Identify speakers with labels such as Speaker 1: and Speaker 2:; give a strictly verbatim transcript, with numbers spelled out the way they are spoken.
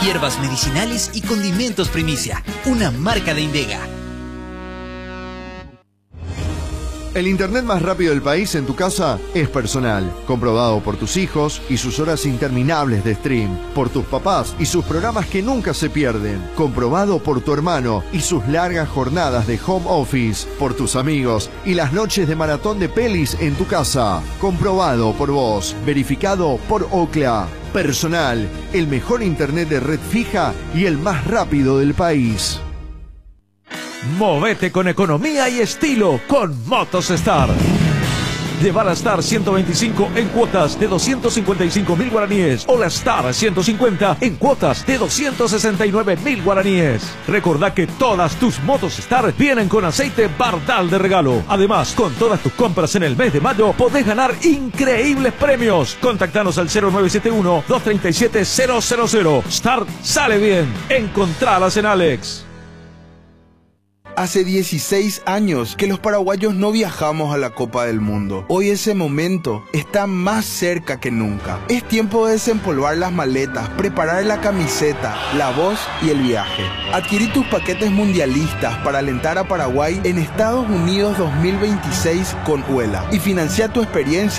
Speaker 1: hierbas medicinales y condimentos Primicia, una marca de Indega.
Speaker 2: El internet más rápido del país en tu casa es Personal, comprobado por tus hijos y sus horas interminables de stream, por tus papás y sus programas que nunca se pierden, comprobado por tu hermano y sus largas jornadas de home office, por tus amigos y las noches de maratón de pelis en tu casa, comprobado por vos, verificado por Ookla. Personal, el mejor internet de red fija y el más rápido del país.
Speaker 3: Movete con economía y estilo con Motos Star. Lleva la Star ciento veinticinco en cuotas de doscientos cincuenta y cinco mil guaraníes o la Star ciento cincuenta en cuotas de doscientos sesenta y nueve mil guaraníes. Recordá que todas tus Motos Star vienen con aceite Bardal de regalo. Además, con todas tus compras en el mes de mayo podés ganar increíbles premios. Contactanos al cero nueve siete uno, dos tres siete, cero cero cero. Star sale bien. Encontralas en Alex.
Speaker 4: Hace dieciséis años que los paraguayos no viajamos a la Copa del Mundo. Hoy ese momento está más cerca que nunca. Es tiempo de desempolvar las maletas, preparar la camiseta, la voz y el viaje. Adquirí tus paquetes mundialistas para alentar a Paraguay en Estados Unidos dos mil veintiséis con Uela y financia tu experiencia